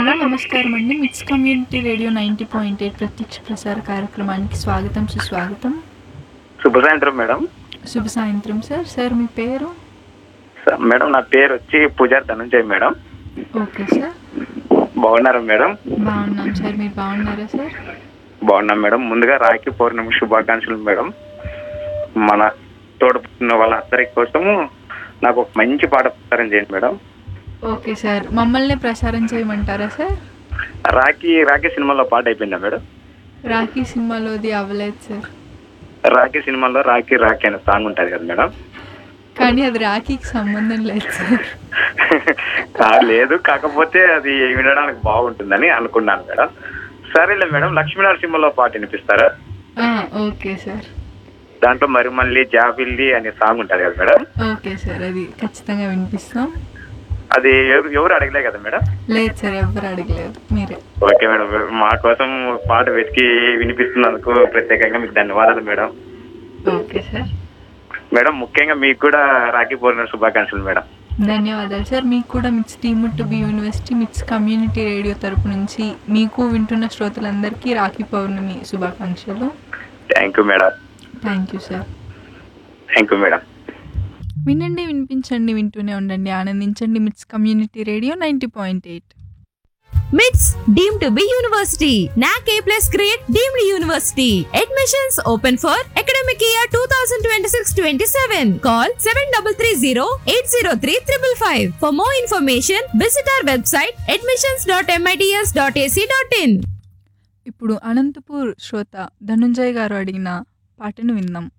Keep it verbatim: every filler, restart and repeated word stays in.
Hello నమస్కారం అండి. మిట్స్ community radio ninety point eight ప్రత్యక్ష ప్రసార కార్యక్రమానికి స్వాగతం, సుస్వాగతం. శుభ సాయంత్రం మేడం. శుభ సాయంత్రం సార్. సార్ మీ పేరు? స- మేడం నా పేరు వచ్చి పూజారి ధనంజయ్ మేడం. Okay sir. బాగున్నారా మేడం? బాగున్నాం సార్. మీరు బాగున్నారా సార్? బాగున్నాం మేడం. ముందుగా రాఖీ పౌర్ణమి శుభాకాంక్షలు మేడం. మన తోడుపుట్టిన వాళ్ళ అందరి కోసము నాకు ఒక మంచి పాట ప్రసారం చేయండి మేడం. Okay sir. మమ్మల్ని ప్రసారం చేయమంటారా సార్? రాఖీ రాఖీ సినిమాలో పాట అయిపోయిందా మేడం? రాఖీ సినిమాలోది అవ్వలేదు సార్. రాఖీ సినిమాలో రాఖీ రాఖీ అనే సాంగ్ ఉంటుంది కదా మేడం. కానీ అది రాఖీకి సంబంధం లేదు సార్. ఆ, లేదు, కాకపోతే అది వినడానికి బాగుంటుందని అనుకున్నాను మేడం. సరేలే మేడం, లక్ష్మీనారాయణ సినిమాలో పాట వినిపిస్తారా? ఆ, ఓకే సార్. దాంట్లో మరి మళ్ళీ జాబిల్లి అనే సాంగ్ ఉంటుంది కదా మేడం. ఓకే సార్, అది ఖచ్చితంగా వినిపిస్తాం. అది ఎవరు ఎవరు అడగలే కదా మేడం? లేదు సార్, ఎవ్వరు అడగలేదు, మీరే. ఓకే మేడం, మా కోసం పాట వెతికి వినిపిస్తున్నందుకు ప్రత్యేకంగా మీకు ధన్యవాదాలు మేడం. Okay sir. మేడం, ముఖ్యంగా మీకు కూడా రాఖీ పౌర్ణమి శుభాకాంక్షలు మేడం. ధన్యవాదాలు సార్. మీకు కూడా మిట్స్ టీమ్ టు బి యూనివర్సిటీ మిట్స్ కమ్యూనిటీ రేడియో తరపు నుంచి మీకు వింటున్న శ్రోతలందరికీ రాఖీ పౌర్ణమి శుభాకాంక్షలు. Thank you madam. Thank you sir. Thank you madam. వినండి, వినిపించండి, వింటూనే ఉండండి, ఆనందించండి. మిట్స్ community radio ninety point eight. మిట్స్ డీమ్డ్ టు బి యూనివర్సిటీ. నాక్ ఏ plus grade deemed university. Admissions open for academic year two thousand twenty six twenty seven. Call seven double three zero eight zero three triple five. For more information visit our website admissions dot MITS dot AC dot in. ఇప్పుడు అనంతపూర్ శ్రోత ధనుంజయ్ గారు అడిగిన పాటను విందాం.